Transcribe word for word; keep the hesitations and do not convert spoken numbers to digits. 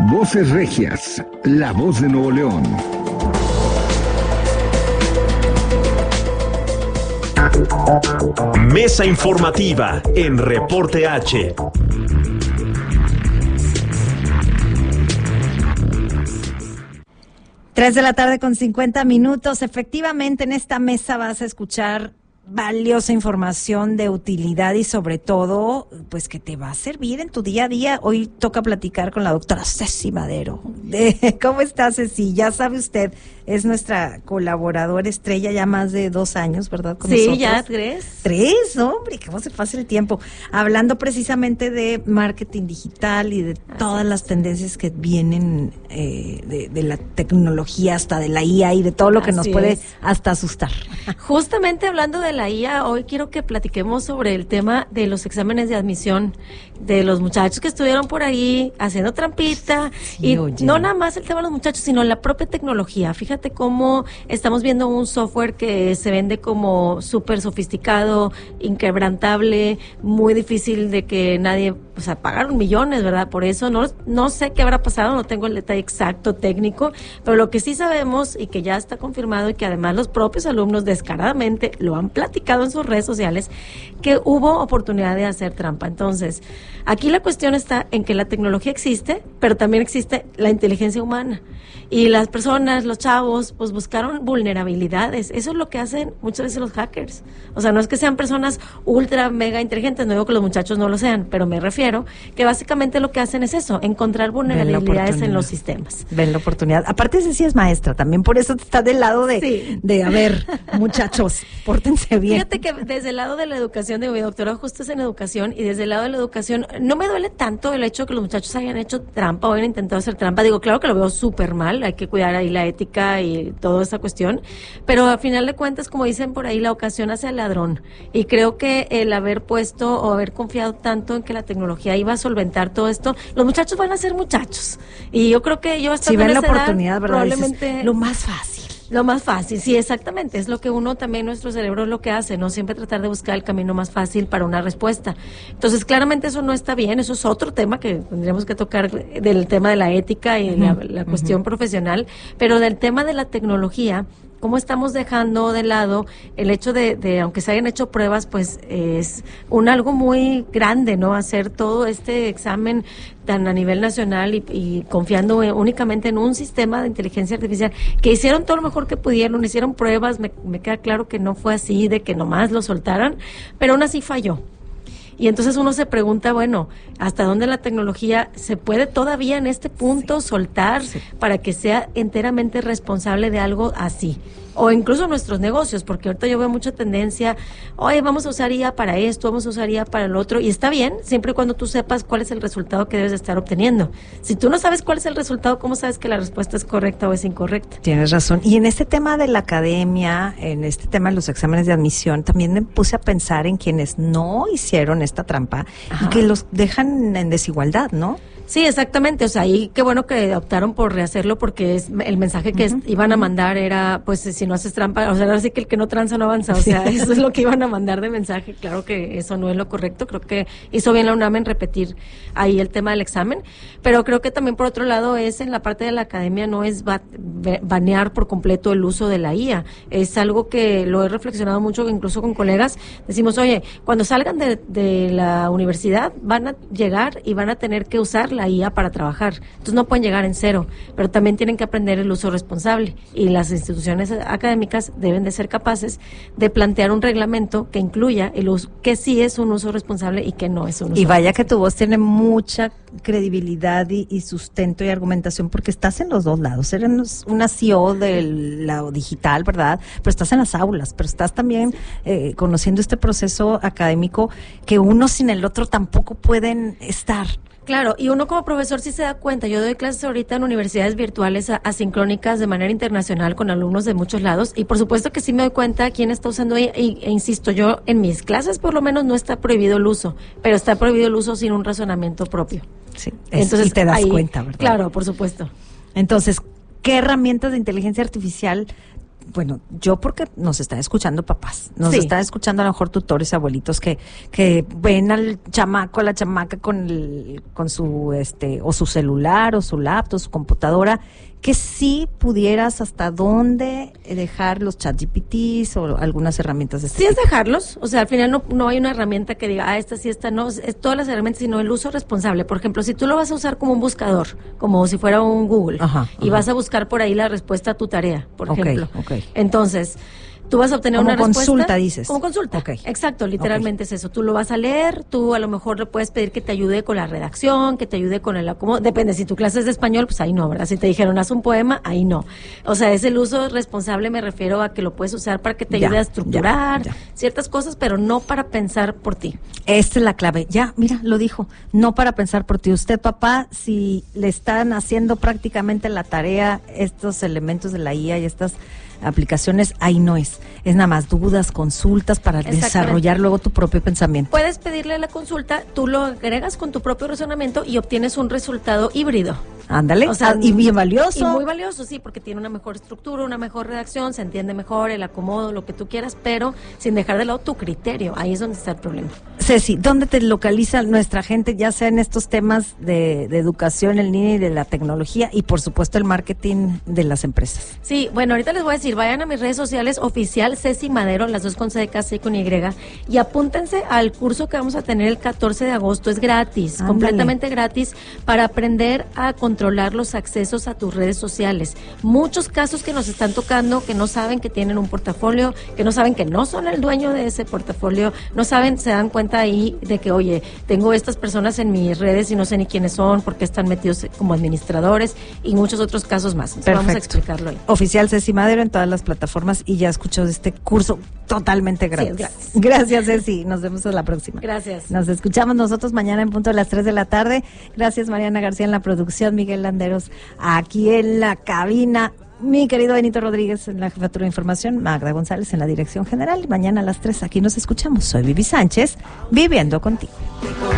Voces Regias, la voz de Nuevo León. Mesa informativa en Reporte H. Tres de la tarde con cincuenta minutos. Efectivamente, en esta mesa vas a escuchar valiosa información de utilidad y sobre todo, pues que te va a servir en tu día a día. Hoy toca platicar con la doctora Ceci Madero. De, ¿Cómo está, Ceci? Ya sabe usted, es nuestra colaboradora estrella ya más de dos años, ¿verdad? Con sí, nosotros. ya tres. Tres, hombre, cómo se pasa el tiempo. Hablando precisamente de marketing digital y de todas las tendencias que vienen eh, de, de la tecnología hasta de la I A y de todo lo que Así nos puede es. hasta asustar. Justamente hablando de la I A, hoy quiero que platiquemos sobre el tema de los exámenes de admisión de los muchachos que estuvieron por ahí haciendo trampita. Sí, y oye. no nada más el tema de los muchachos, sino la propia tecnología. Fíjate cómo estamos viendo un software que se vende como súper sofisticado, inquebrantable, muy difícil de que nadie, o sea, pagaron millones, ¿verdad? Por eso no, no sé qué habrá pasado, no tengo el detalle exacto técnico, pero lo que sí sabemos y que ya está confirmado y que además los propios alumnos descaradamente lo han platicado en sus redes sociales, que hubo oportunidad de hacer trampa. Entonces, aquí la cuestión está en que la tecnología existe, pero también existe la inteligencia humana. Y las personas, los chavos, pues buscaron vulnerabilidades. Eso es lo que hacen muchas veces los hackers. O sea, no es que sean personas ultra, mega inteligentes, no digo que los muchachos no lo sean, pero me refiero que básicamente lo que hacen es eso, encontrar vulnerabilidades en los sistemas. Ven la oportunidad. Aparte, Ceci es maestra, también por eso está del lado de, Sí. de a ver, muchachos, pórtense bien. Fíjate que desde el lado de la educación, de mi doctorado justo es en educación, y desde el lado de la educación, no me duele tanto el hecho de que los muchachos hayan hecho trampa o hayan intentado hacer trampa. Digo, claro que lo veo súper mal, hay que cuidar ahí la ética y toda esa cuestión, pero al final de cuentas, como dicen por ahí, la ocasión hace al ladrón, y creo que el haber puesto o haber confiado tanto en que la tecnología iba a solventar todo esto, los muchachos van a ser muchachos, y yo creo que yo hasta Si ven la esa edad, oportunidad, ¿verdad? probablemente Dices, lo más fácil. Lo más fácil, sí, exactamente. Es lo que uno también, nuestro cerebro es lo que hace, ¿no? Siempre tratar de buscar el camino más fácil para una respuesta. Entonces, claramente eso no está bien, eso es otro tema que tendríamos que tocar del tema de la ética y uh-huh, la, la uh-huh. cuestión profesional, pero del tema de la tecnología, cómo estamos dejando de lado el hecho de, de aunque se hayan hecho pruebas, pues es un algo muy grande, ¿no? Hacer todo este examen tan a nivel nacional y, y confiando únicamente en un sistema de inteligencia artificial, que hicieron todo lo mejor que pudieron, hicieron pruebas, me, me queda claro que no fue así, de que nomás lo soltaran, pero aún así falló. Y entonces uno se pregunta, bueno, ¿hasta dónde la tecnología se puede todavía en este punto sí, soltar sí. para que sea enteramente responsable de algo así? O incluso nuestros negocios, porque ahorita yo veo mucha tendencia, oye, vamos a usar I A para esto, vamos a usar I A para el otro, y está bien, siempre y cuando tú sepas cuál es el resultado que debes de estar obteniendo. Si tú no sabes cuál es el resultado, ¿cómo sabes que la respuesta es correcta o es incorrecta? Tienes razón. Y en este tema de la academia, en este tema de los exámenes de admisión, también me puse a pensar en quienes no hicieron esta trampa Ajá. y que los dejan en desigualdad, ¿no? Sí, exactamente, o sea, y qué bueno que optaron por rehacerlo porque es el mensaje que uh-huh. es, iban a mandar era, pues, si no haces trampa, o sea, ahora sí que el que no tranza no avanza, o sea, sí. eso es lo que iban a mandar de mensaje, claro que eso no es lo correcto, creo que hizo bien la UNAM en repetir ahí el tema del examen, pero creo que también por otro lado es en la parte de la academia no es ba- banear por completo el uso de la I A, es algo que lo he reflexionado mucho incluso con colegas, decimos, oye, cuando salgan de, de la universidad van a llegar y van a tener que usar la I A para trabajar. Entonces no pueden llegar en cero, pero también tienen que aprender el uso responsable y las instituciones académicas deben de ser capaces de plantear un reglamento que incluya el uso, que sí es un uso responsable y que no es un uso Y vaya responsable. Que tu voz tiene mucha credibilidad y, y sustento y argumentación porque estás en los dos lados. Eres una C E O del lado digital, ¿verdad? Pero estás en las aulas, pero estás también eh, conociendo este proceso académico que uno sin el otro tampoco pueden estar. Claro, y uno como profesor sí se da cuenta. Yo doy clases ahorita en universidades virtuales a- asincrónicas de manera internacional con alumnos de muchos lados y por supuesto que sí me doy cuenta quién está usando y, y, e insisto, yo en mis clases por lo menos no está prohibido el uso, pero está prohibido el uso sin un razonamiento propio. Sí, es, Entonces y te das ahí, cuenta, ¿verdad? Claro, por supuesto. Entonces, ¿qué herramientas de inteligencia artificial bueno, yo porque nos está escuchando papás, nos Sí. está escuchando a lo mejor tutores, abuelitos que que ven al chamaco, a la chamaca con el, con su este o su celular o su laptop, su computadora, que sí pudieras hasta dónde dejar los chat G P Ts o algunas herramientas de este Sí es tipo. dejarlos, o sea, al final no, no hay una herramienta que diga, ah, esta sí, esta no, es todas las herramientas, sino el uso responsable. Por ejemplo, si tú lo vas a usar como un buscador, como si fuera un Google, Ajá, y ajá. vas a buscar por ahí la respuesta a tu tarea, por Ok, ejemplo. ok. Entonces, tú vas a obtener Como una respuesta. consulta, dices. Como consulta. Ok. Exacto, literalmente es eso. Tú lo vas a leer, tú a lo mejor le puedes pedir que te ayude con la redacción, que te ayude con el acomodo. Depende, si tu clase es de español, pues ahí no, ¿verdad? Si te dijeron haz un poema, ahí no. O sea, es el uso responsable, me refiero a que lo puedes usar para que te Ya, ayude a estructurar ya, ya. ciertas cosas, pero no para pensar por ti. Esta es la clave. Ya, mira, lo dijo. No para pensar por ti. Usted, papá, si le están haciendo prácticamente la tarea estos elementos de la I A y estas aplicaciones, ahí no es. Es nada más dudas, consultas para Exactamente. desarrollar luego tu propio pensamiento. Puedes pedirle la consulta, tú lo agregas con tu propio razonamiento y obtienes un resultado híbrido. Ándale. O sea, Ah, y bien valioso. Y muy valioso, sí, porque tiene una mejor estructura, una mejor redacción, se entiende mejor, el acomodo, lo que tú quieras, pero sin dejar de lado tu criterio. Ahí es donde está el problema. Ceci, ¿dónde te localiza nuestra gente, ya sea en estos temas de, de educación en línea y de la tecnología y por supuesto el marketing de las empresas? Sí, bueno, ahorita les voy a decir, vayan a mis redes sociales, oficial Ceci Madero, las dos con C de casa y con Y, y apúntense al curso que vamos a tener el catorce de agosto, es gratis, Ándale. completamente gratis, para aprender a controlar los accesos a tus redes sociales. Muchos casos que nos están tocando, que no saben que tienen un portafolio, que no saben que no son el dueño de ese portafolio, no saben, se dan cuenta ahí de que, oye, tengo estas personas en mis redes y no sé ni quiénes son, porque están metidos como administradores y muchos otros casos más. Entonces, vamos a explicarlo ahí. Oficial Ceci Madero en todas las plataformas y ya escuchó de este curso totalmente gratis. es gratis. Gracias, Ceci. Nos vemos en la próxima. Gracias. Nos escuchamos nosotros mañana en punto de las tres de la tarde. Gracias, Mariana García en la producción, Miguel Landeros aquí en la cabina. Mi querido Benito Rodríguez en la jefatura de información, Magda González en la dirección general. Mañana a las tres aquí nos escuchamos. Soy Vivi Sánchez, viviendo contigo.